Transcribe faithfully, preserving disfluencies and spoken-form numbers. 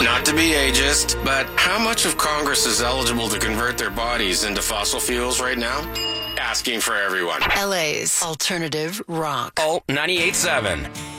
Not to be ageist, but how much of Congress is eligible to convert their bodies into fossil fuels right now? Asking for everyone. L A's alternative rock. Oh, ninety-eight point seven.